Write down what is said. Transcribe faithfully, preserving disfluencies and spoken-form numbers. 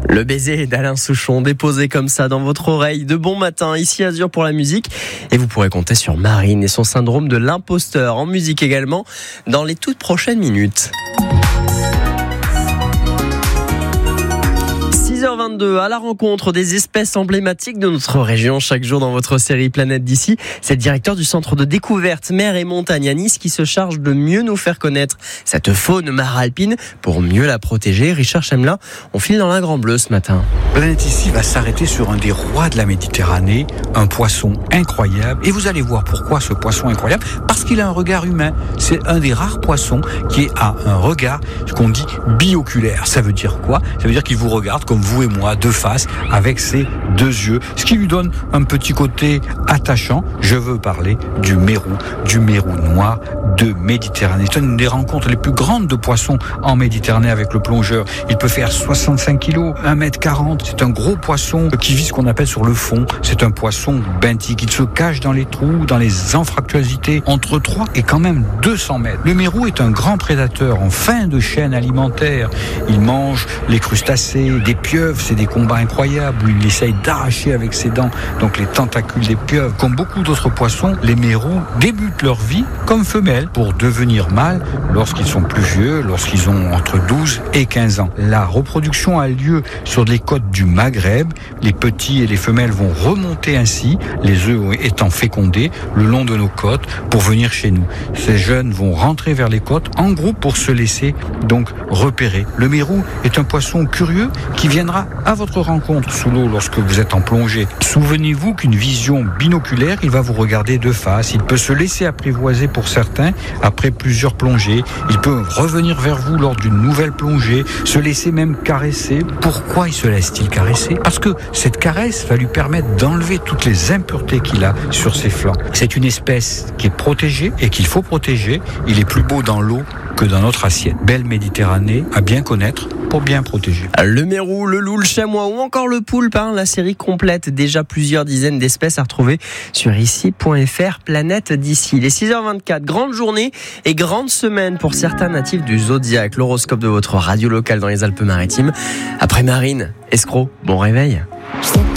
Le baiser d'Alain Souchon déposé comme ça dans votre oreille de bon matin, ici Azur pour la musique. Et vous pourrez compter sur Marine et son syndrome de l'imposteur en musique également dans les toutes prochaines minutes. six heures vingt-deux à la rencontre des espèces emblématiques de notre région chaque jour dans votre série Planète d'ici. C'est le directeur du centre de découverte mer et montagne à Nice qui se charge de mieux nous faire connaître cette faune mare-alpine pour mieux la protéger. Richard Chemelin, on file dans la Grand Bleu ce matin. Planète d'ici va s'arrêter sur un des rois de la Méditerranée, un poisson incroyable. Et vous allez voir pourquoi ce poisson incroyable. Parce qu'il a un regard humain. C'est un des rares poissons qui a un regard, ce qu'on dit bioculaire. Ça veut dire quoi ? Ça veut dire qu'il vous regarde comme vous et moi, de face, avec ses deux yeux, ce qui lui donne un petit côté attachant. Je veux parler du mérou, du mérou noir de Méditerranée. C'est une des rencontres les plus grandes de poissons en Méditerranée avec le plongeur. Il peut faire soixante-cinq kilos, un mètre quarante. C'est un gros poisson qui vit ce qu'on appelle sur le fond. C'est un poisson benthique. Il se cache dans les trous, dans les anfractuosités, entre trois et quand même deux cents mètres. Le mérou est un grand prédateur en fin de chaîne alimentaire. Il mange les crustacés, des pieuvres, c'est des combats incroyables où il essaye d'arracher avec ses dents donc les tentacules des pieuvres. Comme beaucoup d'autres poissons, les mérous débutent leur vie comme femelles pour devenir mâles lorsqu'ils sont plus vieux, lorsqu'ils ont entre douze et quinze ans. La reproduction a lieu sur les côtes du Maghreb. Les petits et les femelles vont remonter ainsi, les œufs étant fécondés, le long de nos côtes pour venir chez nous. Ces jeunes vont rentrer vers les côtes en groupe pour se laisser donc repérer. Le mérou est un poisson curieux qui viendra à votre rencontre sous l'eau lorsque vous êtes en plongée. Souvenez-vous qu'une vision binoculaire, il va vous regarder de face. Il peut se laisser apprivoiser pour certains après plusieurs plongées. Il peut revenir vers vous lors d'une nouvelle plongée, se laisser même caresser. Pourquoi il se laisse-t-il caresser ? Parce que cette caresse va lui permettre d'enlever toutes les impuretés qu'il a sur ses flancs. C'est une espèce qui est protégée et qu'il faut protéger. Il est plus beau dans l'eau que dans notre assiette. Belle Méditerranée à bien connaître pour bien protéger. Le mérou, le loup, le chamois ou encore le poulpe, hein, la série complète, déjà plusieurs dizaines d'espèces à retrouver sur ici point f r, Planète d'ici. Les six heures vingt-quatre, grande journée et grande semaine pour certains natifs du Zodiac. L'horoscope de votre radio locale dans les Alpes-Maritimes. Après Marine, escroc, bon réveil.